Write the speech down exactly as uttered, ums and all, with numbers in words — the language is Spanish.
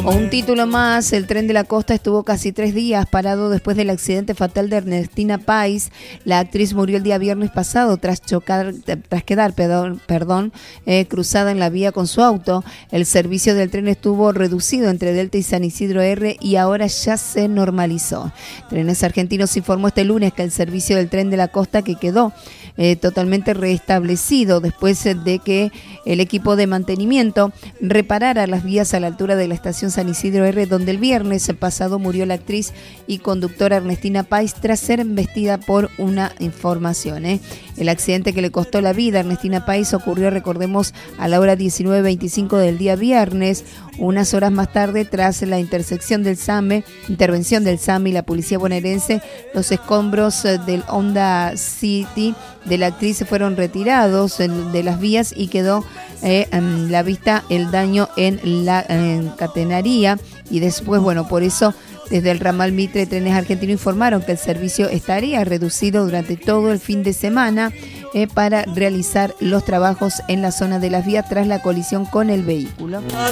O un título más, el tren de la costa estuvo casi tres días parado después del accidente fatal de Ernestina Pais. La actriz murió el día viernes pasado tras chocar, tras quedar, perdón, perdón eh, cruzada en la vía con su auto. El servicio del tren estuvo reducido entre Delta y San Isidro R y ahora ya se normalizó. Trenes Argentinos informó este lunes que el servicio del tren de la costa que quedó eh, totalmente restablecido después de que el equipo de mantenimiento reparara las vías a la altura de la estación San Isidro R, donde el viernes pasado murió la actriz y conductora Ernestina Pais tras ser embestida por una información. ¿eh? El accidente que le costó la vida a Ernestina Pais ocurrió, recordemos, a la hora diecinueve veinticinco del día viernes, unas horas más tarde, tras la intersección del SAME, intervención del SAME y la policía bonaerense. Los escombros del Honda City de la actriz fueron retirados de las vías y quedó eh, en la vista el daño en la en catenaría. Y después, bueno, por eso desde el ramal Mitre Trenes Argentinos informaron que el servicio estaría reducido durante todo el fin de semana eh, para realizar los trabajos en la zona de las vías tras la colisión con el vehículo.